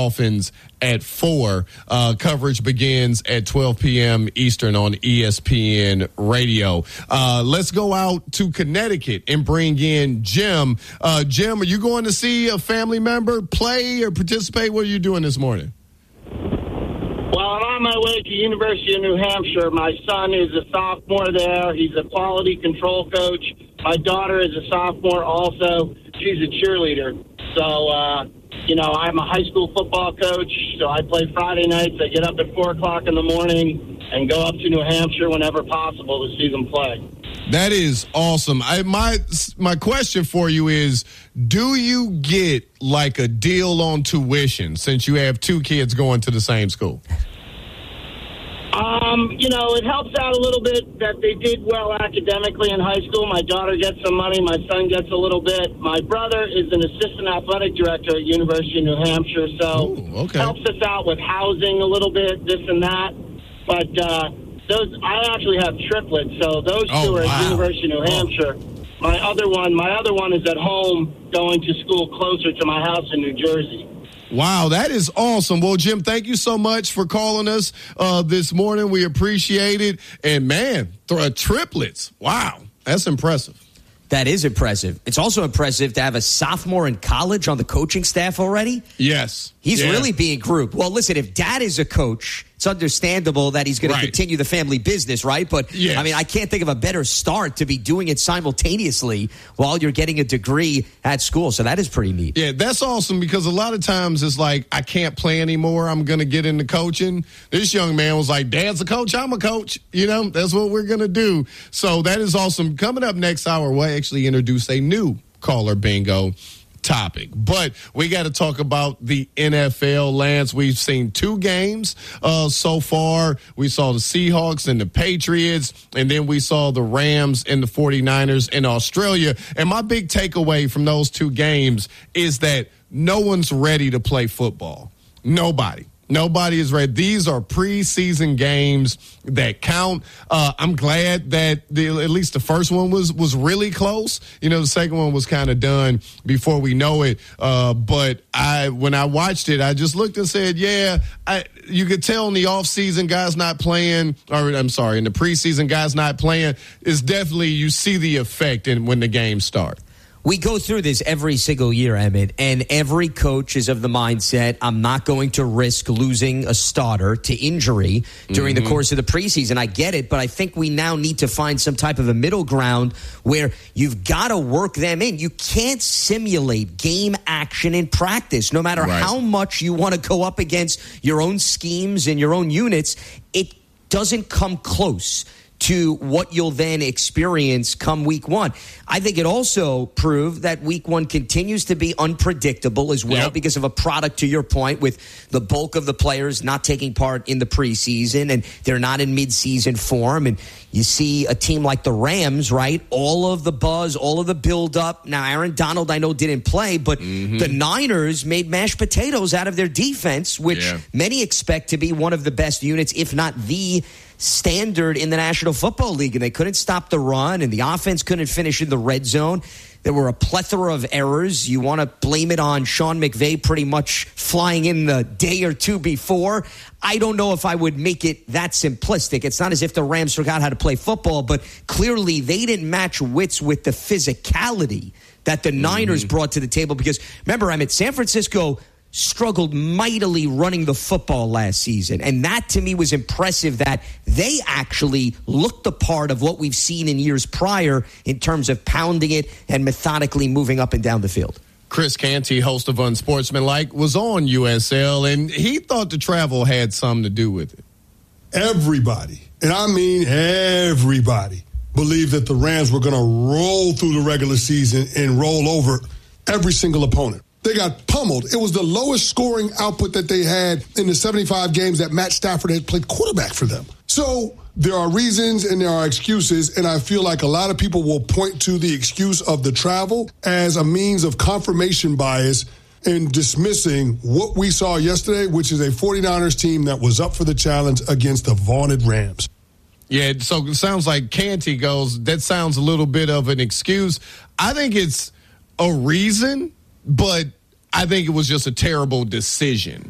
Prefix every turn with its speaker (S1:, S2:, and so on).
S1: Dolphins at 4. Coverage begins at 12 p.m. Eastern on ESPN Radio. Let's go out to Connecticut and bring in Jim. Jim, are you going to see a family member play or participate? What are you doing this morning?
S2: Well, I'm on my way to University of New Hampshire. My son is a sophomore there. He's a quality control coach. My daughter is a sophomore also. She's a cheerleader. So, I'm a high school football coach, so I play Friday nights. I get up at 4 o'clock in the morning and go up to New Hampshire whenever possible to see them play.
S1: That is awesome. My question for you is, do you get like a deal on tuition since you have 2 kids going to the same school?
S2: It helps out a little bit that they did well academically in high school. My daughter gets some money. My son gets a little bit. My brother is an assistant athletic director at University of New Hampshire, so helps us out with housing a little bit, this and that. But I actually have triplets, so those two are at University of New Hampshire. My other one is at home going to school closer to my house in New Jersey.
S1: Wow, that is awesome. Well, Jim, thank you so much for calling us this morning. We appreciate it. And, man, triplets. Wow, that's impressive.
S3: That is impressive. It's also impressive to have a sophomore in college on the coaching staff already.
S1: Yes.
S3: He's really being grouped. Well, listen, if dad is a coach, it's understandable that he's going to continue the family business, right? But, I can't think of a better start to be doing it simultaneously while you're getting a degree at school. So that is pretty neat.
S1: Yeah, that's awesome because a lot of times it's like, I can't play anymore. I'm going to get into coaching. This young man was like, Dad's a coach. I'm a coach. That's what we're going to do. So that is awesome. Coming up next hour, we'll actually introduce a new caller bingo topic. But we got to talk about the NFL, Lance. We've seen 2 games so far. We saw the Seahawks and the Patriots, and then we saw the Rams and the 49ers in Australia. And my big takeaway from those 2 games is that no one's ready to play football. Nobody is ready. These are preseason games that count. I'm glad that at least the first one was really close. The second one was kind of done before we know it. But when I watched it, I just looked and said, you could tell in the offseason guys not playing, in the preseason guys not playing, is definitely you see the effect when the games start.
S3: We go through this every single year, Emmett, and every coach is of the mindset, I'm not going to risk losing a starter to injury during the course of the preseason. I get it, but I think we now need to find some type of a middle ground where you've got to work them in. You can't simulate game action in practice, no matter how much you want to go up against your own schemes and your own units. It doesn't come close to what you'll then experience come week 1. I think it also proved that week 1 continues to be unpredictable as well because of a product, to your point, with the bulk of the players not taking part in the preseason and they're not in midseason form. And you see a team like the Rams, right? All of the buzz, all of the buildup. Now, Aaron Donald, I know, didn't play, but the Niners made mashed potatoes out of their defense, which many expect to be one of the best units, if not the standard in the National Football League, and they couldn't stop the run, and the offense couldn't finish in the red zone. There were a plethora of errors. You want to blame it on Sean McVay pretty much flying in the day or 2 before. I don't know if I would make it that simplistic. It's not as if the Rams forgot how to play football, but clearly they didn't match wits with the physicality that the Niners brought to the table. Because remember, San Francisco struggled mightily running the football last season. And that, to me, was impressive that they actually looked the part of what we've seen in years prior in terms of pounding it and methodically moving up and down the field.
S1: Chris Canty, host of Unsportsmanlike, was on USL, and he thought the travel had something to do with it.
S4: Everybody, and I mean everybody, believed that the Rams were going to roll through the regular season and roll over every single opponent. They got pummeled. It was the lowest scoring output that they had in the 75 games that Matt Stafford had played quarterback for them. So there are reasons and there are excuses, and I feel like a lot of people will point to the excuse of the travel as a means of confirmation bias in dismissing what we saw yesterday, which is a 49ers team that was up for the challenge against the vaunted Rams.
S1: Yeah, so it sounds like Canty goes, that sounds a little bit of an excuse. I think it's a reason, but I think it was just a terrible decision.